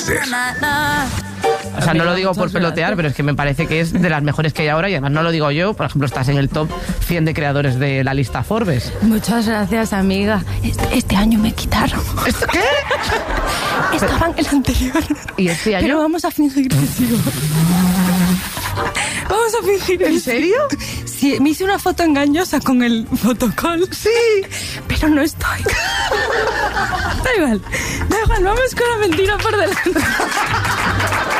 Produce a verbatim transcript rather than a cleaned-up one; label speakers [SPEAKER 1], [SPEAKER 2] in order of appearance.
[SPEAKER 1] O sea, no lo digo por pelotear, pero es que me parece que es de las mejores que hay ahora y además no lo digo yo. Por ejemplo, estás en el top cien de creadores de la lista Forbes.
[SPEAKER 2] Muchas gracias, amiga. Este, este año me quitaron.
[SPEAKER 1] ¿Esto qué?
[SPEAKER 2] Estaba en el anterior.
[SPEAKER 1] ¿Y este año?
[SPEAKER 2] Pero vamos a fingir que sigo. Vamos a fingir.
[SPEAKER 1] ¿En serio?
[SPEAKER 2] Sí, me hice una foto engañosa con el fotocall.
[SPEAKER 1] Sí.
[SPEAKER 2] Pero no estoy. Da igual. Da igual, vamos con la mentira por delante.